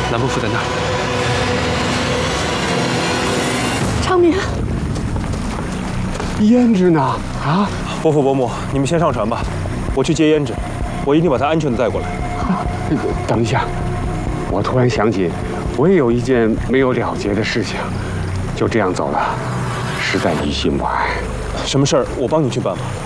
南伯父在那儿。 昌明， 胭脂呢？啊！ 伯父伯母，你们先上船吧，我去接胭脂，我一定把她安全的带过来。 等一下，我突然想起，我也有一件没有了结的事情，就这样走了，实在于心不安。 什么事儿？我帮你去办吧。